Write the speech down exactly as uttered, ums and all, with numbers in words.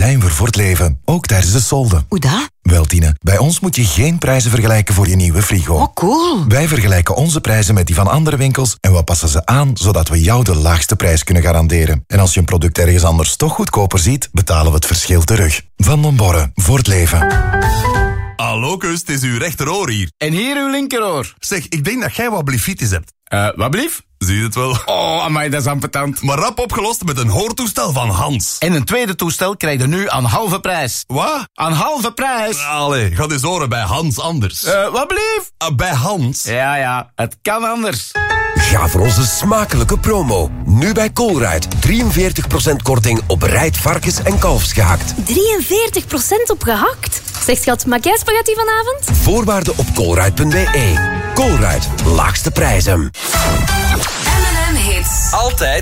zijn we voor het leven. Ook tijdens de solden. Hoe dat? Wel, Tine, bij ons moet je geen prijzen vergelijken voor je nieuwe frigo. Oh, cool. Wij vergelijken onze prijzen met die van andere winkels en we passen ze aan zodat we jou de laagste prijs kunnen garanderen. En als je een product ergens anders toch goedkoper ziet, betalen we het verschil terug. Van den Borre, voor het leven. Hallo, Kus, het is uw rechteroor hier. En hier uw linkeroor. Zeg, ik denk dat jij wat bliefitis hebt. Eh, uh, wat blief? Zie je het wel? Oh, amai, dat is ambetant. Maar rap opgelost met een hoortoestel van Hans. En een tweede toestel krijg je nu aan halve prijs. Wat? Aan halve prijs? Allee, ga eens horen bij Hans anders. Eh, uh, wat blief? Uh, bij Hans? Ja, ja, het kan anders. Ga voor onze smakelijke promo. Nu bij Colruyt. drieënveertig procent korting op rijdt varkens en kalfsgehakt. drieënveertig procent op gehakt? Zeg schat, maak jij spaghetti vanavond? Voorwaarden op colruyt punt be. Colruyt, laagste prijzen. M en M Hits. Altijd